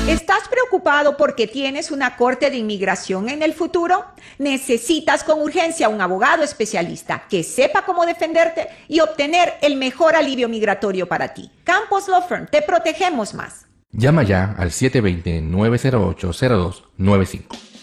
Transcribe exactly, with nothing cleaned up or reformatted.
¿Estás preocupado porque tienes una corte de inmigración en el futuro? Necesitas con urgencia un abogado especialista que sepa cómo defenderte y obtener el mejor alivio migratorio para ti. Campos Law Firm, te protegemos más. Llama ya al siete dos cero, nueve cero ocho, cero dos nueve cinco.